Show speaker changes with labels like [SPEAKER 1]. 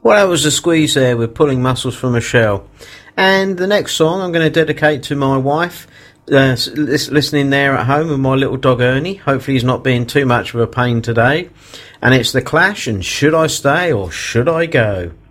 [SPEAKER 1] Well, that was a squeeze there with Pulling Muscles from a Shell. And the next song I'm going to dedicate to my wife, listening there at home with my little dog Ernie. Hopefully he's not being too much of a pain today. And it's The Clash and Should I Stay or Should I Go?